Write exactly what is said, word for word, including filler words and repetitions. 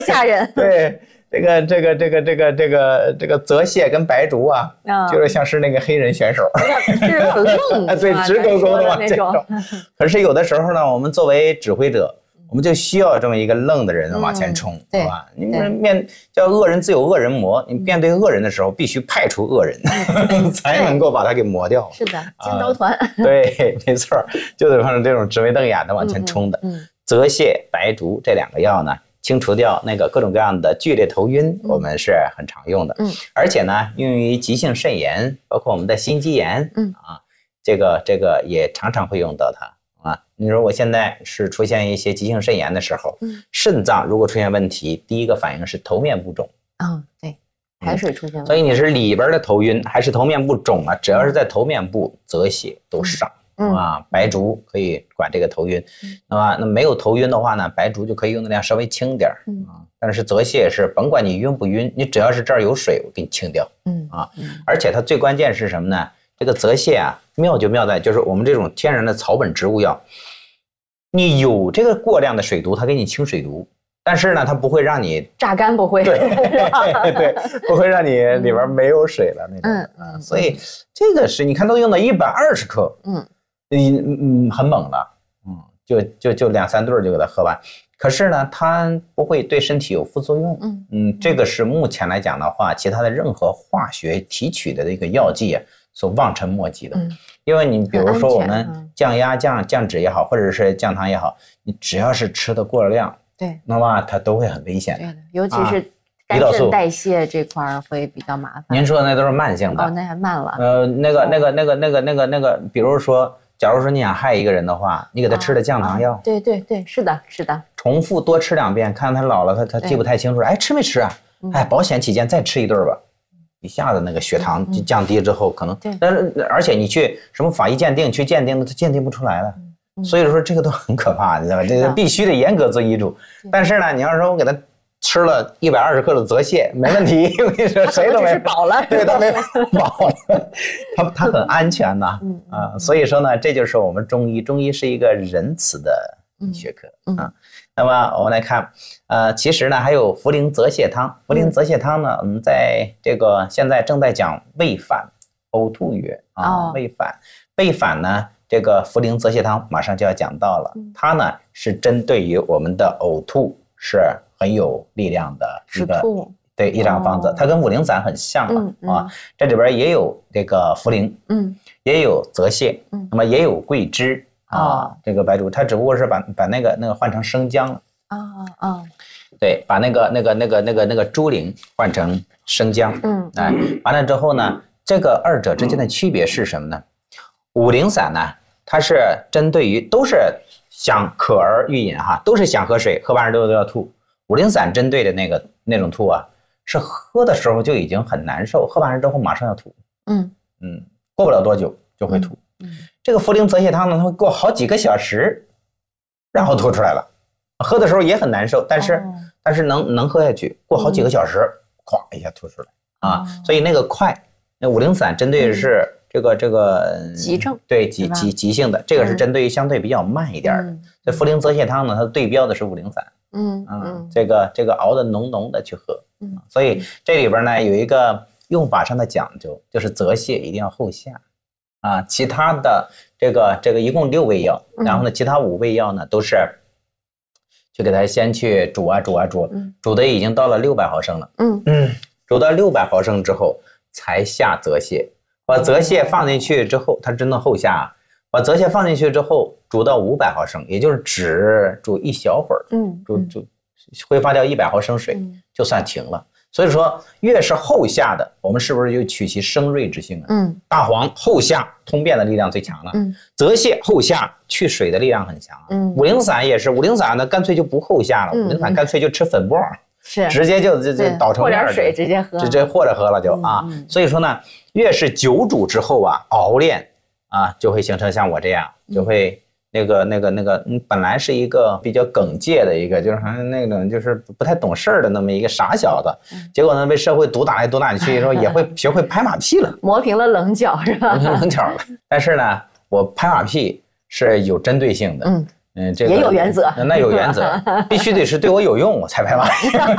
吓人。 对，这个这个这个这个这个这个泽泻跟白术啊，嗯、就是像是那个黑人选手， 是很愣， 对，直勾勾的往前冲。可是有的时候呢，我们作为指挥者。我们就需要这么一个愣的人往前冲，对、嗯、吧？你们面叫恶人自有恶人磨，你面对恶人的时候，必须派出恶人，嗯、才能够把他给磨掉。 是的，尖刀团。 啊、对，没错，就得放这种直眉瞪眼的往前冲的。嗯嗯、泽泻、白术这两个药呢，清除掉那个各种各样的剧烈头晕，嗯、我们是很常用的。嗯，而且呢，用于急性肾炎，包括我们的心肌炎，嗯啊，这个这个也常常会用到它。啊，你说我现在是出现一些急性肾炎的时候，嗯、肾脏如果出现问题，第一个反应是头面部肿。 嗯，对，排水出现问题。 所以你是里边的头晕还是头面部肿啊？只要是在头面部，泽泻都上、嗯、啊。白术可以管这个头晕，嗯、那么那没有头晕的话呢，白术就可以用的量稍微轻点嗯、啊。但是泽泻是甭管你晕不晕，你只要是这儿有水，我给你清掉。嗯啊，嗯而且它最关键是什么呢？这个泽泻啊，妙就妙在就是我们这种天然的草本植物药，你有这个过量的水毒，它给你清水毒，但是呢，它不会让你榨干，不会， 对对，不会让你里边没有水了那种。嗯嗯，所以这个是你看都用到一百二十克，嗯嗯嗯，很猛了，嗯，就就就两三对就给它喝完。可是呢，它不会对身体有副作用。嗯嗯，这个是目前来讲的话，其他的任何化学提取的这个药剂啊。所望尘莫及的，嗯、因为你比如说我们降压、降降脂也好，或者是降糖也好，你只要是吃的过量，对，那么它都会很危险的。 对的，尤其是肝肾代谢这块会比较麻烦。 您说的那都是慢性的， 哦，那还慢了。 呃，那个、那个、那个、那个、那个、那个，比如说，假如说你想害一个人的话，你给他吃的降糖药， 啊、对对对，是的，是的， 重复多吃两遍，看他老了，他他记不太清楚，哎，吃没吃啊？哎，保险起见再吃一顿吧。一下子那个血糖就降低之后，可能，但是而且你去什么法医鉴定去鉴定的，它鉴定不出来了，所以说这个都很可怕，你知道吧？这个必须得严格遵医嘱。但是呢，你要说我给他吃了一百二十克的泽泻，没问题，我跟你说谁都没饱了， 对，他没饱了，他他很安全呐，啊，所以说呢，这就是我们中医，中医是一个仁慈的学科啊。那么我们来看，呃，其实呢还有茯苓泽泻汤。茯苓泽泻汤呢，我们在这个现在正在讲胃反、呕吐药啊，哦、胃反、胃反呢，这个茯苓泽泻汤马上就要讲到了。嗯、它呢是针对于我们的呕吐是很有力量的一个对一张方子，哦、它跟五苓散很像嘛、嗯、啊，这里边也有这个茯苓，嗯，也有泽泻，嗯，那么也有桂枝。啊，哦、这个白术，它只不过是把把那个那个换成生姜了。啊啊、哦，对，把那个那个那个那个那个猪苓换成生姜。嗯，哎，完了之后呢，这个二者之间的区别是什么呢？五苓散呢，它是针对于都是想渴而欲饮哈，都是想喝水，喝完之后都要吐。五苓散针对的那个那种吐啊，是喝的时候就已经很难受，喝完之后马上要吐。嗯嗯，过不了多久就会吐。嗯嗯，这个茯苓泽泻汤呢，它会过好几个小时，然后吐出来了。喝的时候也很难受，但是、哦、但是能能喝下去，过好几个小时，咵、嗯、一下吐出来啊。哦、所以那个快，那五苓散针对的是这个、嗯、这个急症， 对急急急性的，这个是针对于相对比较慢一点的。嗯、这茯苓泽泻汤呢，它对标的是五苓散。嗯嗯，嗯这个这个熬的浓浓的去喝。嗯，所以这里边呢有一个用法上的讲究，就是泽泻一定要后下。啊，其他的这个这个一共六味药，然后呢，其他五味药呢都是去给它先去煮啊煮啊煮，嗯、煮的已经到了六百毫升了，嗯嗯，煮到六百毫升之后才下泽泻，把泽泻放进去之后，它真的后下，把泽泻放进去之后煮到五百毫升，也就是只煮一小会儿，嗯，煮煮挥发掉一百毫升水，嗯、就算停了。所以说，越是后下的，我们是不是就取其生锐之性啊？嗯，大黄后下通便的力量最强了。嗯，泽泻后下去水的力量很强。嗯，五苓散也是，五苓散呢干脆就不后下了，嗯、五苓散干脆就吃粉末，是直接就就就捣成面， 和点水直接喝， 直接和着喝了就、嗯、啊。所以说呢，越是久煮之后啊，熬炼啊，就会形成像我这样，就会。嗯那个、那个、那个，嗯，本来是一个比较耿介的一个，就是好像那种就是不太懂事儿的那么一个傻小子，嗯、结果呢被社会毒打来毒打去，说也会学会拍马屁了， 磨平了棱角是吧？ 磨平棱角了。但是呢，我拍马屁是有针对性的，嗯嗯，这个也有原则， 那有原则，必须得是对我有用我才拍马屁。